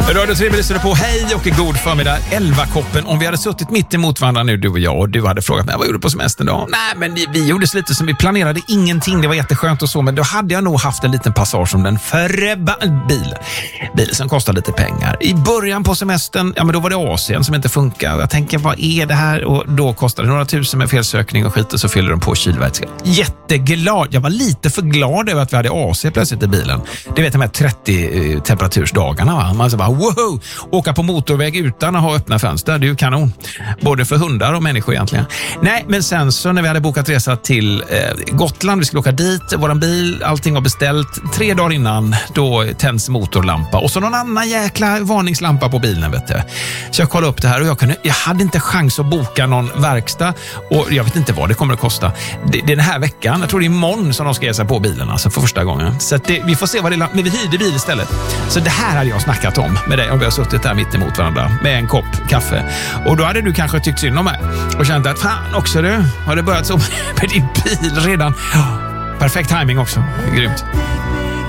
Radio 3 lyssnar på. Hej och god förmiddag. 11-koppen. Om vi hade suttit mitt emot varandra nu, du och jag, och du hade frågat mig, vad gjorde du på semestern då? Nej, men vi gjorde så lite som vi planerade ingenting. Det var jätteskönt och så, men då hade jag nog haft en liten passage om den bilen som kostar lite pengar. I början på semestern, ja men då var det Asien som inte funkar. Jag tänker, vad är det här? Och då kostade det några tusen med felsökning och skit, och så fyller de på kylvätska. Jätteglad. Jag var lite för glad över att vi hade AC plötsligt i bilen. Det vet jag med 30 temperatursdagarna, va? Man så bara, wow! Åka på motorväg utan att ha öppna fönster, det är ju kanon. Både för hundar och människor egentligen. Nej, men sen så när vi hade bokat resa till Gotland, vi skulle åka dit, våran bil, allting var beställt. 3 dagar innan, då tänds motorlampa. Och så någon annan jäkla varningslampa på bilen, vet du. Så jag kollade upp det här och jag hade inte chans att boka någon verkstad. Och jag vet inte vad det kommer att kosta. Det är den här veckan, jag tror det är imorgon som de ska ge sig på bilen, alltså för första gången. Så att vi får se vad det är, men vi hyrde bil istället. Så det här hade jag snackat om med dig om vi har suttit där mitt emot varandra med en kopp kaffe. Och då hade du kanske tyckt synd om mig och känt att fan också du, har det börjat så med din bil redan. Perfekt timing också, grymt.